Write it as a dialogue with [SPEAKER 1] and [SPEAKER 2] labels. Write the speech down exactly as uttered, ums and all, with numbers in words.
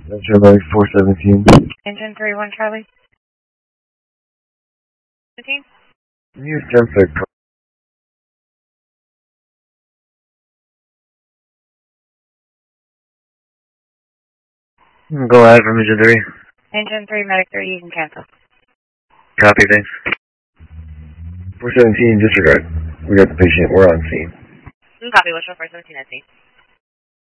[SPEAKER 1] Metro Life four seventeen.
[SPEAKER 2] Engine three one Charlie. fifteen?
[SPEAKER 1] Use Genfig. Go ahead from Engine three.
[SPEAKER 2] Engine three, Medic three, you can cancel.
[SPEAKER 1] Copy, thanks. four seventeen, disregard. We got the patient. We're on scene.
[SPEAKER 2] Copy, what's your four seventeen at scene?